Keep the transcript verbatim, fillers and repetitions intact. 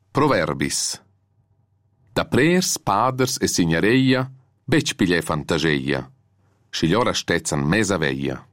Proverbis. Da prers, paders e signareia, bec piglia fantascheia. Schigliora stezzan mesa veia.